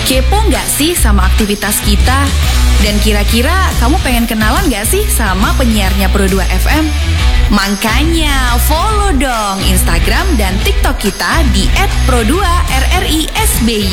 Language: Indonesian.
Kepo nggak sih sama aktivitas kita? Dan kira-kira kamu pengen kenalan nggak sih sama penyiarnya Pro 2 FM? Makanya follow dong Instagram dan TikTok kita di @pro2rrisby.